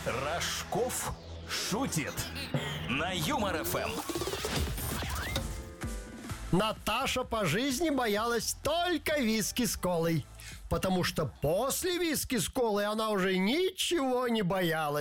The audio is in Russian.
Рожков шутит на Юмор ФМ. Наташа по жизни боялась только виски с колой, потому что после виски с колой она уже ничего не боялась.